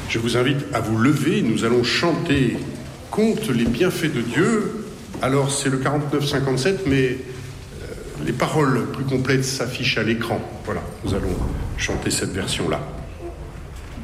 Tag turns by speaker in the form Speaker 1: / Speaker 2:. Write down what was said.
Speaker 1: Je vous invite à vous lever, nous allons chanter « Compte les bienfaits de Dieu ». Alors c'est le 49-57, mais les paroles plus complètes s'affichent à l'écran. Voilà, nous allons chanter cette version-là.